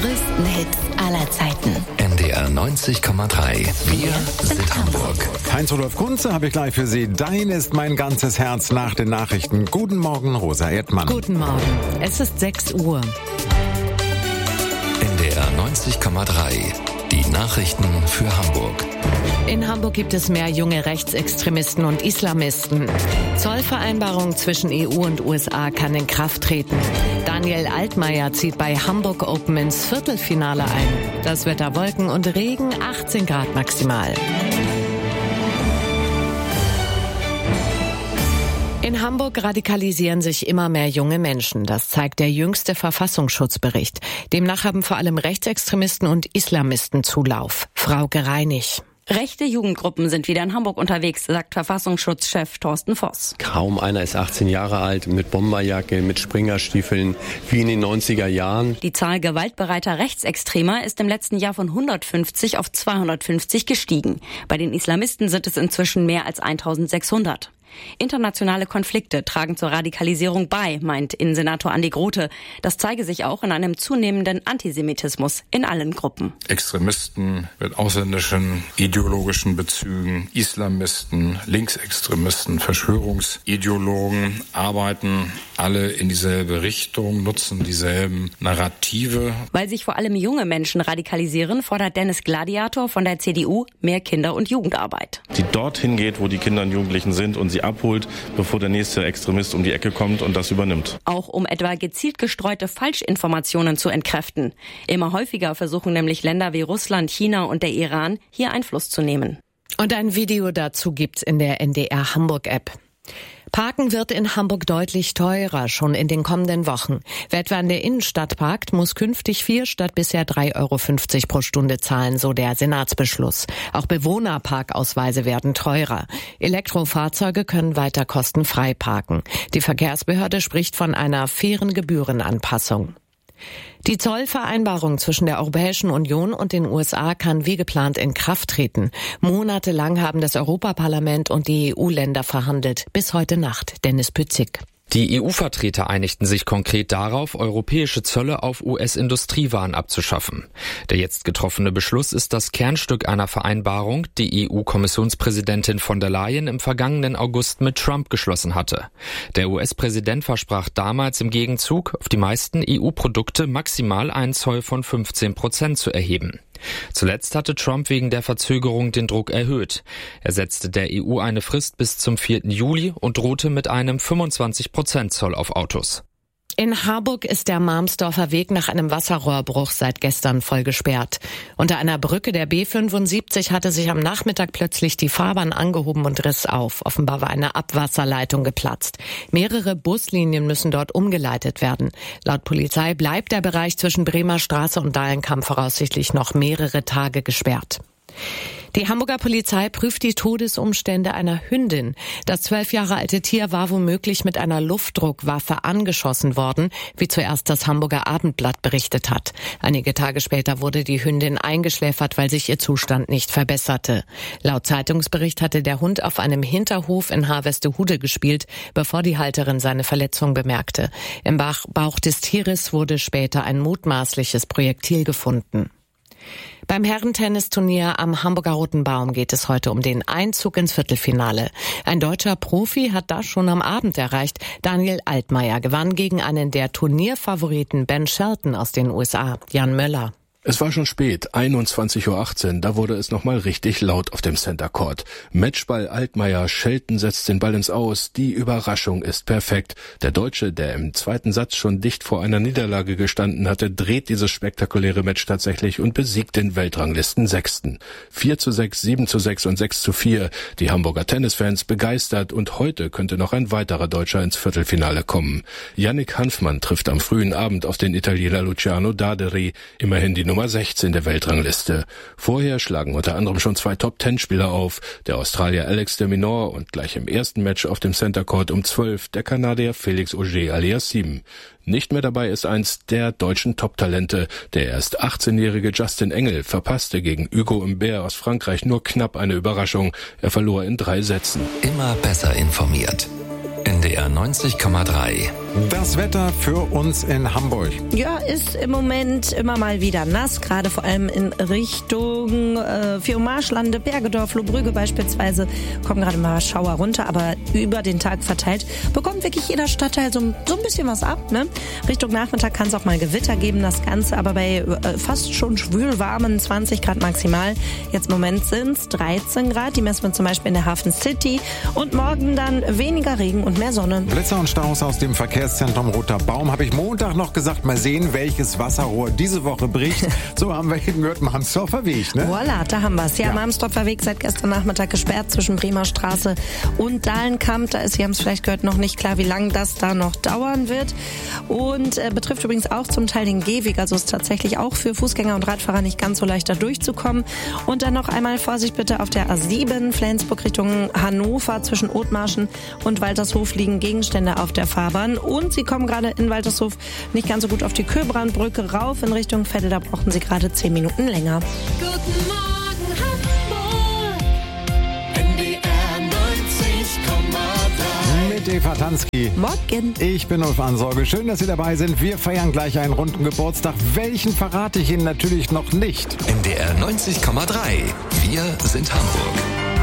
größten Hits aller Zeiten. NDR 90,3. Wir sind Hamburg. Heinz-Rudolf Kunze habe ich gleich für Sie. Dein ist mein ganzes Herz nach den Nachrichten. Guten Morgen, Rosa Erdmann. Guten Morgen. Es ist 6 Uhr. NDR 90,3. Die Nachrichten für Hamburg. In Hamburg gibt es mehr junge Rechtsextremisten und Islamisten. Zollvereinbarung zwischen EU und USA kann in Kraft treten. Daniel Altmaier zieht bei Hamburg Open ins Viertelfinale ein. Das Wetter Wolken und Regen, 18 Grad maximal. In Hamburg radikalisieren sich immer mehr junge Menschen. Das zeigt der jüngste Verfassungsschutzbericht. Demnach haben vor allem Rechtsextremisten und Islamisten Zulauf. Frauke Reinig. Rechte Jugendgruppen sind wieder in Hamburg unterwegs, sagt Verfassungsschutzchef Thorsten Voss. Kaum einer ist 18 Jahre alt, mit Bomberjacke, mit Springerstiefeln, wie in den 90er Jahren. Die Zahl gewaltbereiter Rechtsextremer ist im letzten Jahr von 150 auf 250 gestiegen. Bei den Islamisten sind es inzwischen mehr als 1600. Internationale Konflikte tragen zur Radikalisierung bei, meint Innensenator Andi Grote. Das zeige sich auch in einem zunehmenden Antisemitismus in allen Gruppen. Extremisten mit ausländischen ideologischen Bezügen, Islamisten, Linksextremisten, Verschwörungsideologen arbeiten alle in dieselbe Richtung, nutzen dieselben Narrative. Weil sich vor allem junge Menschen radikalisieren, fordert Dennis Gladiator von der CDU mehr Kinder- und Jugendarbeit. Die dorthin geht, wo die Kinder und Jugendlichen sind und sie abholt, bevor der nächste Extremist um die Ecke kommt und das übernimmt. Auch um etwa gezielt gestreute Falschinformationen zu entkräften. Immer häufiger versuchen nämlich Länder wie Russland, China und der Iran, hier Einfluss zu nehmen. Und ein Video dazu gibt's in der NDR Hamburg-App. Parken wird in Hamburg deutlich teurer, schon in den kommenden Wochen. Wer etwa in der Innenstadt parkt, muss künftig 4 statt bisher 3,50 Euro pro Stunde zahlen, so der Senatsbeschluss. Auch Bewohnerparkausweise werden teurer. Elektrofahrzeuge können weiter kostenfrei parken. Die Verkehrsbehörde spricht von einer fairen Gebührenanpassung. Die Zollvereinbarung zwischen der Europäischen Union und den USA kann wie geplant in Kraft treten. Monatelang haben das Europaparlament und die EU-Länder verhandelt. Bis heute Nacht. Dennis Pützig. Die EU-Vertreter einigten sich konkret darauf, europäische Zölle auf US-Industriewaren abzuschaffen. Der jetzt getroffene Beschluss ist das Kernstück einer Vereinbarung, die EU-Kommissionspräsidentin von der Leyen im vergangenen August mit Trump geschlossen hatte. Der US-Präsident versprach damals im Gegenzug, auf die meisten EU-Produkte maximal einen Zoll von 15% zu erheben. Zuletzt hatte Trump wegen der Verzögerung den Druck erhöht. Er setzte der EU eine Frist bis zum 4. Juli und drohte mit einem 25% Zoll auf Autos. In Harburg ist der Marmsdorfer Weg nach einem Wasserrohrbruch seit gestern voll gesperrt. Unter einer Brücke der B75 hatte sich am Nachmittag plötzlich die Fahrbahn angehoben und riss auf. Offenbar war eine Abwasserleitung geplatzt. Mehrere Buslinien müssen dort umgeleitet werden. Laut Polizei bleibt der Bereich zwischen Bremer Straße und Dahlenkamp voraussichtlich noch mehrere Tage gesperrt. Die Hamburger Polizei prüft die Todesumstände einer Hündin. Das 12 Jahre alte Tier war womöglich mit einer Luftdruckwaffe angeschossen worden, wie zuerst das Hamburger Abendblatt berichtet hat. Einige Tage später wurde die Hündin eingeschläfert, weil sich ihr Zustand nicht verbesserte. Laut Zeitungsbericht hatte der Hund auf einem Hinterhof in Harvestehude gespielt, bevor die Halterin seine Verletzung bemerkte. Im Bauch des Tieres wurde später ein mutmaßliches Projektil gefunden. Beim Herrentennisturnier am Hamburger Roten Baum geht es heute um den Einzug ins Viertelfinale. Ein deutscher Profi hat das schon am Abend erreicht. Daniel Altmaier gewann gegen einen der Turnierfavoriten Ben Shelton aus den USA, Jan Möller. Es war schon spät, 21:18 Uhr, da wurde es nochmal richtig laut auf dem Center Court. Matchball Altmaier, Shelton setzt den Ball ins Aus, die Überraschung ist perfekt. Der Deutsche, der im zweiten Satz schon dicht vor einer Niederlage gestanden hatte, dreht dieses spektakuläre Match tatsächlich und besiegt den Weltranglisten-Sechsten. 4:6, 7:6 und 6:4. Die Hamburger Tennisfans begeistert und heute könnte noch ein weiterer Deutscher ins Viertelfinale kommen. Yannick Hanfmann trifft am frühen Abend auf den Italiener Luciano Daderi, immerhin die Nummer 16 der Weltrangliste. Vorher schlagen unter anderem schon 2 Top-10-Spieler auf, der Australier Alex de Minaur und gleich im ersten Match auf dem Center Court um 12 der Kanadier Felix Auger-Aliassime. Nicht mehr dabei ist eins der deutschen Top-Talente. Der erst 18-jährige Justin Engel verpasste gegen Hugo Humbert aus Frankreich nur knapp eine Überraschung. Er verlor in 3 Sätzen. Immer besser informiert. NDR 90,3. Das Wetter für uns in Hamburg. Ja, ist im Moment immer mal wieder nass, gerade vor allem in Richtung Viermarschlande, Bergedorf, Lohbrügge beispielsweise, kommen gerade mal Schauer runter, aber über den Tag verteilt bekommt wirklich jeder Stadtteil so ein bisschen was ab. Ne? Richtung Nachmittag kann es auch mal Gewitter geben, das Ganze aber bei fast schon schwülwarmen 20 Grad maximal. Jetzt im Moment sind es 13 Grad, die messen wir zum Beispiel in der Hafen City und morgen dann weniger Regen und mehr Sonne. Blitzer und Staus aus dem Verkehrszentrum Roter Baum. Habe ich Montag noch gesagt, mal sehen, welches Wasserrohr diese Woche bricht. So haben wir eben gehört, Marmsdorfer Weg, ne? Voilà, da haben wir es. Ja, Marmsdorfer Weg seit gestern Nachmittag gesperrt zwischen Bremer Straße und Dahlenkamp. Da ist, Sie haben es vielleicht gehört, noch nicht klar, wie lange das da noch dauern wird. Und betrifft übrigens auch zum Teil den Gehweg. Also ist tatsächlich auch für Fußgänger und Radfahrer nicht ganz so leicht, da durchzukommen. Und dann noch einmal Vorsicht bitte auf der A7, Flensburg Richtung Hannover. Zwischen Othmarschen und Waltershof liegen Gegenstände auf der Fahrbahn. Und Sie kommen gerade in Waltershof nicht ganz so gut auf die Köbrandbrücke rauf in Richtung Veddel. Da brauchten Sie gerade 10 Minuten länger. Guten Morgen Hamburg, NDR 90,3. Mit Eva Tansky. Morgen. Ich bin Ulf Ansorge. Schön, dass Sie dabei sind. Wir feiern gleich einen runden Geburtstag. Welchen verrate ich Ihnen natürlich noch nicht. NDR 90,3. Wir sind Hamburg.